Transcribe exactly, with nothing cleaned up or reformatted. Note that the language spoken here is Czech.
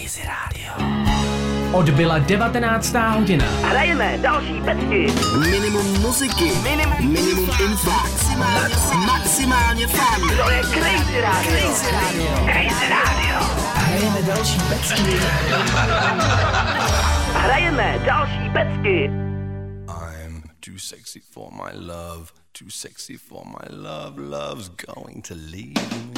Crazy Radio. Odbyla devatenáctá hodina. Hrajeme další pecky. Minimum muziky, minimum, minimum info, maximálně, maximálně fun. To je Crazy Radio. Crazy Radio. Crazy Radio. Hrajeme další pecky. Hrajeme další pecky. I'm too sexy for my love, too sexy for my love, love's going to leave me.